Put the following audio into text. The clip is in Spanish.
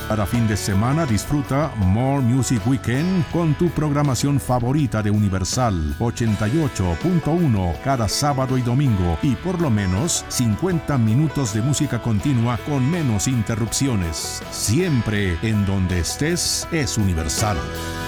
Para fin de semana disfruta More Music Weekend con tu programación favorita de Universal 88.1 cada sábado y domingo y por lo menos 50 minutos de música continua con menos interrupciones. Siempre en donde estés es Universal.